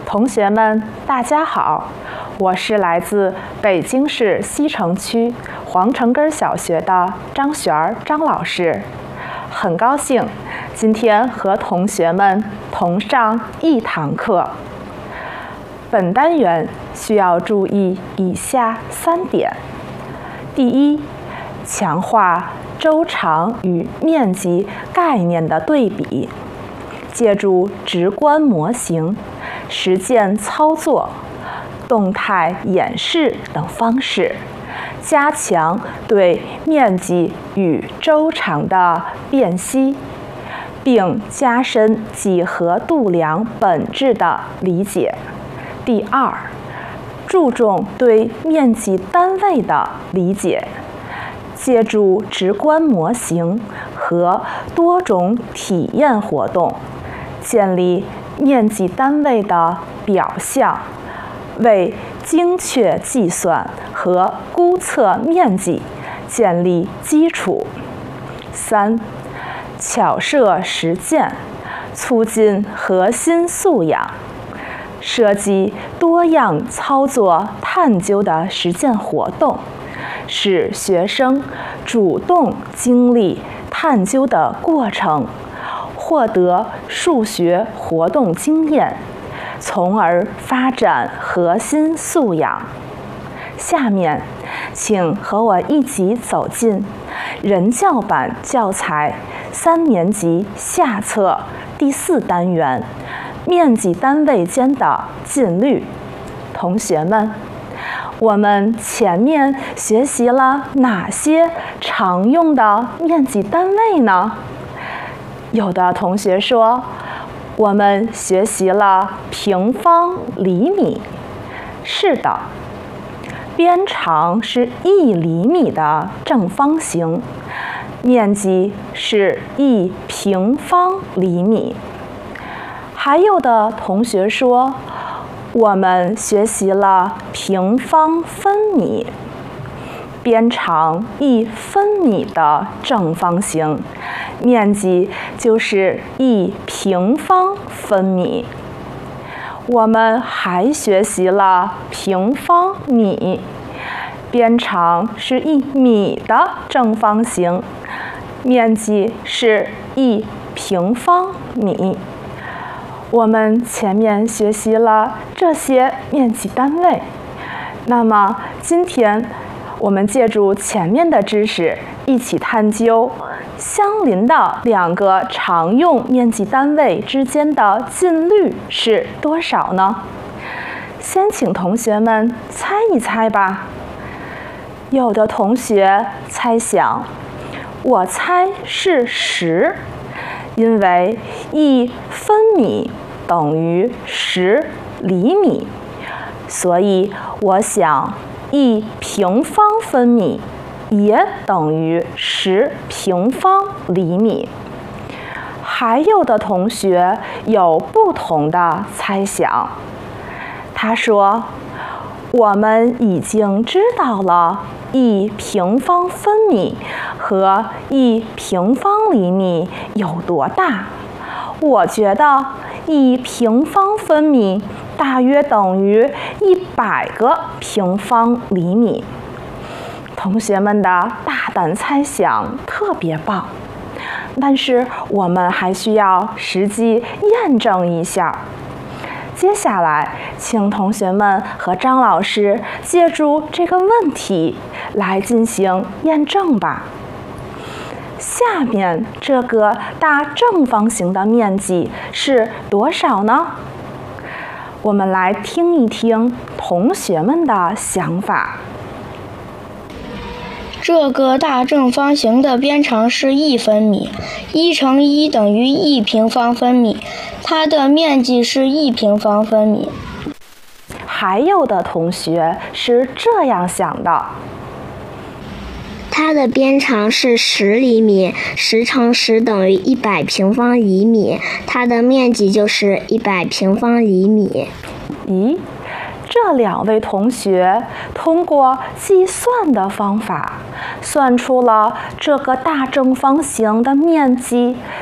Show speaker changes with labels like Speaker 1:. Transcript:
Speaker 1: 同学们，大家好，我是来自北京市西城区黄城根小学的张璇张老师，很高兴今天和同学们同上一堂课。本单元需要注意以下3点：第一，强化周长与面积概念的对比，借助直观模型、实践操作、动态演示等方式，加强对面积与周长的辨析，并加深几何度量本质的理解。第二，注重对面积单位的理解，借助直观模型和多种体验活动，建立面积单位的表象，为精确计算和估测面积建立基础。3. 巧设实践，促进核心素养，设计多样操作探究的实践活动，使学生主动经历探究的过程，获得数学活动经验，从而发展核心素养。下面，请和我一起走进人教版教材3年级下册第4单元面积单位间的近律。同学们，我们前面学习了哪些常用的面积单位呢？有的同学说，我们学习了平方厘米。是的，边长是1厘米的正方形，面积是1平方厘米。还有的同学说，我们学习了平方分米，边长1分米的正方形，面积就是1平方分米。我们还学习了平方米，边长是1米的正方形，面积是1平方米。我们前面学习了这些面积单位，那么今天我们借助前面的知识，一起探究相邻的2个常用面积单位之间的近律是多少呢？先请同学们猜一猜吧。有的同学猜想，我猜是10，因为1分米等于10厘米，所以我想1平方分米也等于10平方厘米。还有的同学有不同的猜想，他说，我们已经知道了1平方分米和1平方厘米有多大，我觉得1平方分米大约等于100个平方厘米。同学们的大胆猜想特别棒，但是我们还需要实际验证一下。接下来，请同学们和张老师借助这个问题来进行验证吧。下面这个大正方形的面积是多少呢？我们来听一听同学们的想法。
Speaker 2: 这个大正方形的边长是1分米，1乘1等于1平方分米，它的面积是1平方分米。
Speaker 1: 还有的同学是这样想的，
Speaker 3: 它的边长是10厘米，10乘10等于100平方厘米，它的面积就是100平方厘米。
Speaker 1: 咦，这2位同学通过计算的方法，算出了这个大正方形的面积